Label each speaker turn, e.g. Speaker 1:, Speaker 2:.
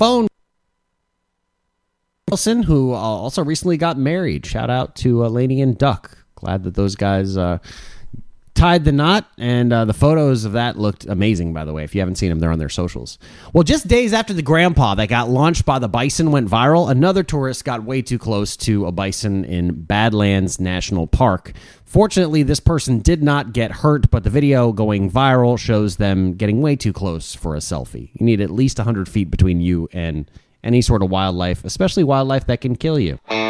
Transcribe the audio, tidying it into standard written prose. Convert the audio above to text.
Speaker 1: phone. Wilson, who also recently got married. Shout out to Laney and Duck. Glad that those guys tied the knot, and the photos of that looked amazing, by the way. If you haven't seen them, they're on their socials. Well, just days after the grandpa that got launched by the bison went viral, another tourist got way too close to a bison in Badlands National Park. Fortunately, this person did not get hurt, but the video going viral shows them getting way too close for a selfie. You need at least 100 feet between you and any sort of wildlife, especially wildlife that can kill you.